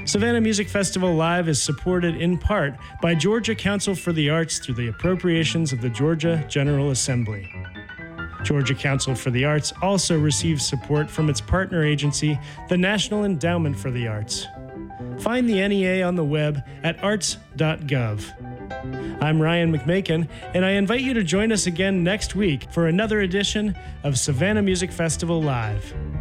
Savannah Music Festival Live is supported in part by Georgia Council for the Arts through the appropriations of the Georgia General Assembly. Georgia Council for the Arts also receives support from its partner agency, the National Endowment for the Arts. Find the NEA on the web at arts.gov. I'm Ryan McMakin, and I invite you to join us again next week for another edition of Savannah Music Festival Live.